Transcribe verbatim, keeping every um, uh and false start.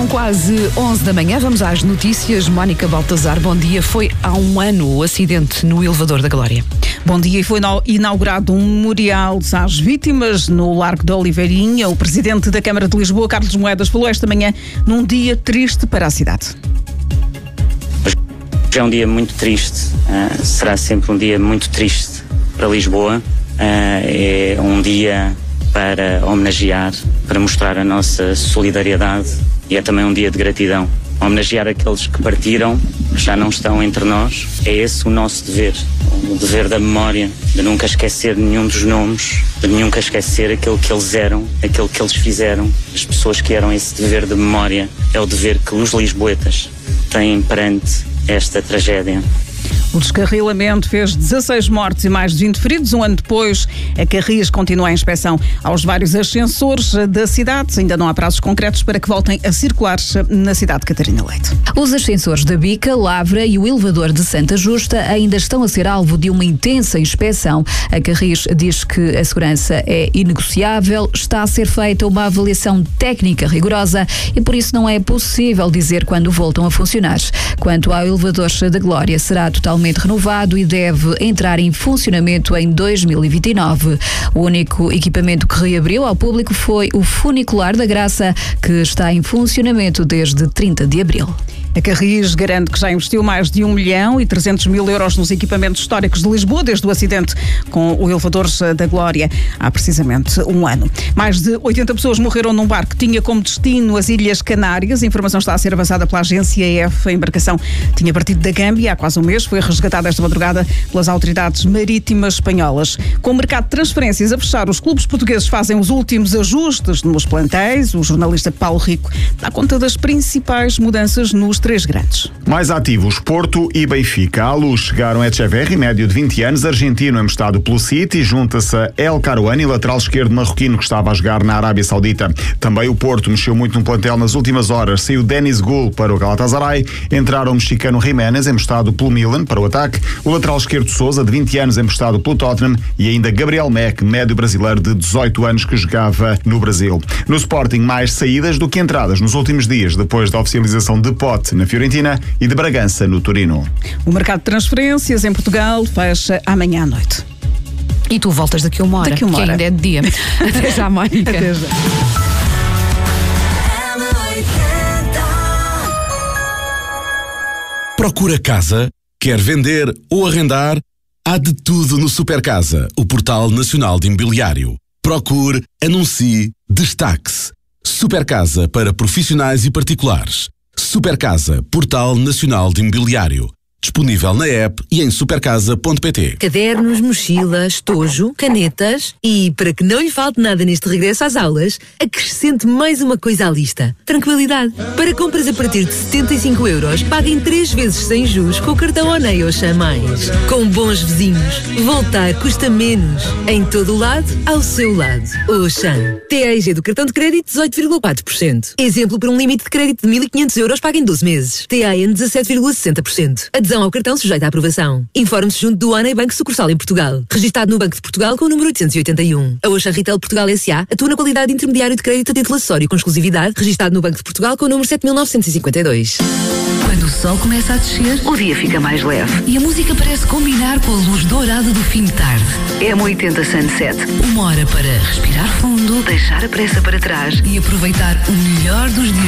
São quase onze da manhã, vamos às notícias. Mónica Baltazar, bom dia. Foi há um ano o acidente no elevador da Glória. Bom dia, e foi inaugurado um memorial às vítimas no Largo da Oliveirinha. O presidente da Câmara de Lisboa, Carlos Moedas, falou esta manhã num dia triste para a cidade. Hoje é um dia muito triste, uh, será sempre um dia muito triste para Lisboa. Uh, é um dia para homenagear, para mostrar a nossa solidariedade, e é também um dia de gratidão. Homenagear aqueles que partiram, que já não estão entre nós. É esse o nosso dever, o dever da memória, de nunca esquecer nenhum dos nomes, de nunca esquecer aquilo que eles eram, aquilo que eles fizeram, as pessoas que eram. Esse dever de memória é o dever que os lisboetas têm perante esta tragédia. O descarrilamento fez dezasseis mortes e mais de vinte feridos. Um ano depois, a Carris continua a inspeção aos vários ascensores da cidade. Ainda não há prazos concretos para que voltem a circular na cidade de Catarina Leite. Os ascensores da Bica, Lavra e o elevador de Santa Justa ainda estão a ser alvo de uma intensa inspeção. A Carris diz que a segurança é inegociável, está a ser feita uma avaliação técnica rigorosa e por isso não é possível dizer quando voltam a funcionar. Quanto ao elevador da Glória, será totalmente renovado e deve entrar em funcionamento em dois mil e vinte e nove. O único equipamento que reabriu ao público foi o funicular da Graça, que está em funcionamento desde trinta de abril. A Carris garante que já investiu mais de um milhão e trezentos mil euros nos equipamentos históricos de Lisboa desde o acidente com o elevador da Glória há precisamente um ano. Mais de oitenta pessoas morreram num barco que tinha como destino as Ilhas Canárias. A informação está a ser avançada pela agência E F. A embarcação tinha partido da Gâmbia há quase um mês, foi resgatada esta madrugada pelas autoridades marítimas espanholas. Com o mercado de transferências a fechar, os clubes portugueses fazem os últimos ajustes nos plantéis. O jornalista Paulo Rico dá conta das principais mudanças nos três grandes. Mais ativos, Porto e Benfica. À luz chegaram Echeverri, médio de vinte anos, argentino emprestado pelo City, junta-se a El Karouani, lateral esquerdo marroquino que estava a jogar na Arábia Saudita. Também o Porto mexeu muito no plantel nas últimas horas. Saiu Denis Gul para o Galatasaray, entraram o mexicano Jiménez, emprestado pelo Milan, para o ataque, o lateral esquerdo Sousa, de vinte anos, emprestado pelo Tottenham, e ainda Gabriel Meck, médio brasileiro de dezoito anos, que jogava no Brasil. No Sporting, mais saídas do que entradas nos últimos dias, depois da oficialização de Pote na Fiorentina e de Bragança no Torino. O mercado de transferências em Portugal fecha amanhã à noite. E tu voltas daqui a uma hora, daqui uma hora. Que ainda é de dia. Até já, Mónica. Até já. Procura casa? Quer vender ou arrendar? Há de tudo no Supercasa, o portal nacional de imobiliário. Procure, anuncie, destaque-se. Supercasa para profissionais e particulares. Supercasa, portal nacional de imobiliário. Disponível na app e em supercasa ponto pt. Cadernos, mochila, estojo, canetas e, para que não lhe falte nada neste regresso às aulas, acrescente mais uma coisa à lista. Tranquilidade. Para compras a partir de setenta e cinco euros, paguem três vezes sem juros com o cartão Onei Oxa Mais. Com bons vizinhos, voltar custa menos. Em todo o lado, ao seu lado. Oxan. T A E G do cartão de crédito dezoito vírgula quatro por cento. Exemplo para um limite de crédito de mil e quinhentos euros, paga em doze meses. T A N dezassete vírgula sessenta por cento. Adesão ao cartão sujeita à aprovação. Informe-se junto do Onei Banco Sucursal em Portugal. Registado no Banco de Portugal com o número oitocentos e oitenta e um. A Oxa Retail Portugal S A atua na qualidade de intermediário de crédito a título acessório com exclusividade. Registado no Banco de Portugal com o número sete mil novecentos e cinquenta e dois. Quando o sol começa a descer, o dia fica mais leve. E a música parece combinar com a luz dourada do fim de tarde. M oitenta Sunset. Uma hora para respirar fundo, deixar a pressa para trás e aproveitar o melhor dos dias